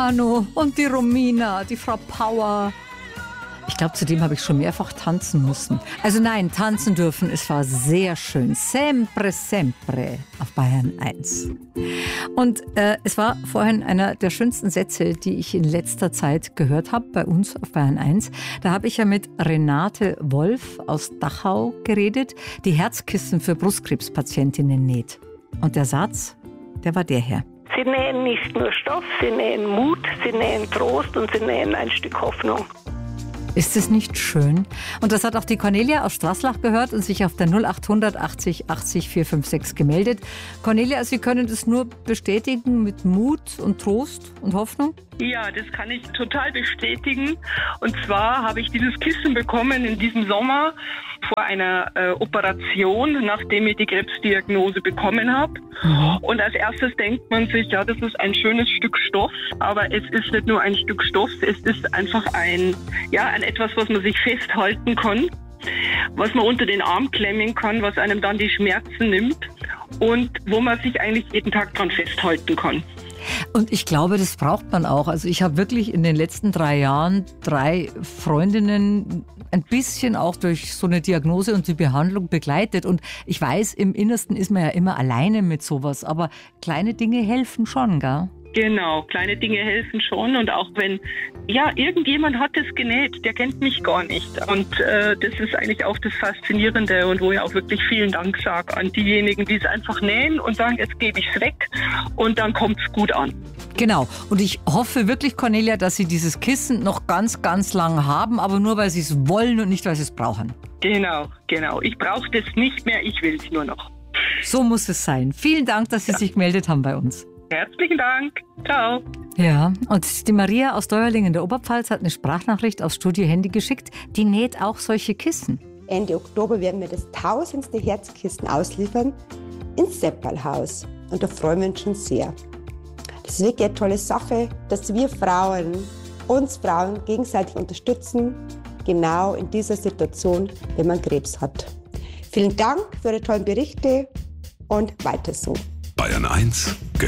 Manu und die Romina, die Frau Power. Ich glaube, zudem habe ich schon mehrfach tanzen müssen. Also nein, tanzen dürfen, es war sehr schön. Sempre, sempre auf Bayern 1. Und es war vorhin einer der schönsten Sätze, die ich in letzter Zeit gehört habe bei uns auf Bayern 1. Da habe ich ja mit Renate Wolf aus Dachau geredet, die Herzkissen für Brustkrebspatientinnen näht. Und der Satz, der war der hier. Sie nähen nicht nur Stoff, sie nähen Mut, sie nähen Trost und sie nähen ein Stück Hoffnung. Ist es nicht schön? Und das hat auch die Cornelia aus Straßlach gehört und sich auf der 0800 80 80 456 gemeldet. Cornelia, Sie können das nur bestätigen mit Mut und Trost und Hoffnung? Ja, das kann ich total bestätigen. Und zwar habe ich dieses Kissen bekommen in diesem Sommer vor einer Operation, nachdem ich die Krebsdiagnose bekommen habe. Und als erstes denkt man sich, ja, das ist ein schönes Stück Stoff, aber es ist nicht nur ein Stück Stoff, es ist einfach ein etwas, was man sich festhalten kann, was man unter den Arm klemmen kann, was einem dann die Schmerzen nimmt und wo man sich eigentlich jeden Tag dran festhalten kann. Und ich glaube, das braucht man auch. Also ich habe wirklich in den letzten 3 Jahren 3 Freundinnen ein bisschen auch durch so eine Diagnose und die Behandlung begleitet. Und ich weiß, im Innersten ist man ja immer alleine mit sowas. Aber kleine Dinge helfen schon, gell? Genau, kleine Dinge helfen schon. Und auch wenn, irgendjemand hat es genäht, der kennt mich gar nicht. Und das ist eigentlich auch das Faszinierende und wo ich auch wirklich vielen Dank sage an diejenigen, die es einfach nähen und sagen, jetzt gebe ich es weg und dann kommt es gut an. Genau. Und ich hoffe wirklich, Cornelia, dass Sie dieses Kissen noch ganz, ganz lang haben, aber nur, weil Sie es wollen und nicht, weil Sie es brauchen. Genau. Ich brauche das nicht mehr, ich will es nur noch. So muss es sein. Vielen Dank, dass Sie sich gemeldet haben bei uns. Herzlichen Dank. Ciao. Ja, und die Maria aus Deuerling in der Oberpfalz hat eine Sprachnachricht aufs Studio-Handy geschickt. Die näht auch solche Kissen. Ende Oktober werden wir das 1000. Herzkissen ausliefern ins Seppalhaus. Und da freuen wir uns schon sehr. Das ist wirklich eine tolle Sache, dass wir uns Frauen gegenseitig unterstützen, genau in dieser Situation, wenn man Krebs hat. Vielen Dank für Ihre tollen Berichte und weiter so. Bayern 1